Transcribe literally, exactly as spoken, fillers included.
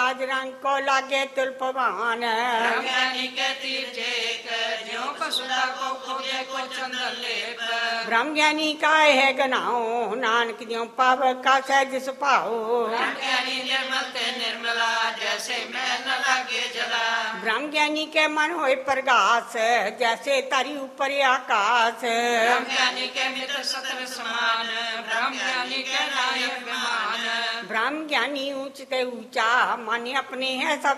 राज रंग को लागे तुल पवान। ब्रह्मज्ञानी के तीर चेक ज्यों कसुदा को खोजे को चंदन लेप। ब्रह्मज्ञानी का है गनाओ नानक ज्यों पाव का सहज सुभाओ। ब्रह्मज्ञानी निर्मल ते निर्मला जैसे मैल न लागे जला। ब्रह्मज्ञानी के मन होए प्रगास जैसे तारी ऊपर आकाश। ब्रह्मज्ञानी के मित्र सत्र समान ब्रह्मज्ञानी के नायक विमान। ब्रह्मज्ञानी ऊंच ते ऊंचा माने अपने है सब